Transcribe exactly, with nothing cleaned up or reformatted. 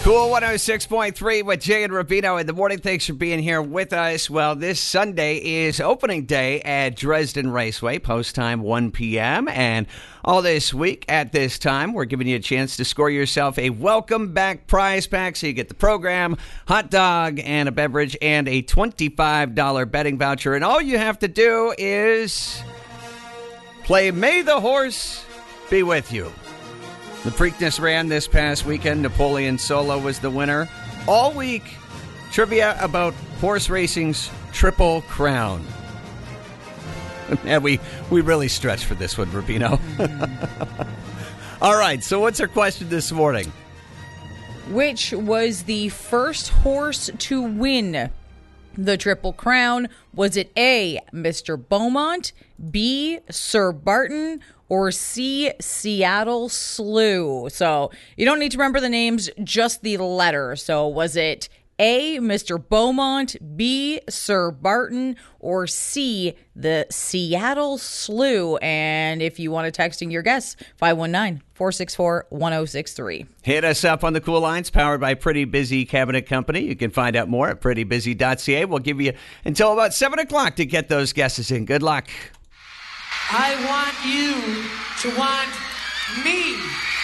Cool one oh six point three with Jay and Rubino in the morning. Thanks for being here with us. Well, this Sunday is opening day at Dresden Raceway, post time one p.m. And all this week at this time, we're giving you a chance to score yourself a welcome back prize pack. So you get the program, hot dog, and a beverage, and a twenty-five dollars betting voucher. And all you have to do is play May the Horse Be With You. The Preakness ran this past weekend. Napoleon Solo was the winner. All week, trivia about horse racing's Triple Crown. And we, we really stretched for this one, Rubino. All right, so what's our question this morning? Which was the first horse to win the Triple Crown? Was it A, Mister Beaumont, B, Sir Barton, or C, Seattle Slew? So you don't need to remember the names, just the letter. So was it A, Mister Beaumont, B, Sir Barton, or C, the Seattle Slew? And if you want to text in your guess, five one nine, four six four, one oh six three. Hit us up on the Cool Lines, powered by Pretty Busy Cabinet Company. You can find out more at pretty busy dot c a. We'll give you until about seven o'clock to get those guesses in. Good luck. I want you to want me.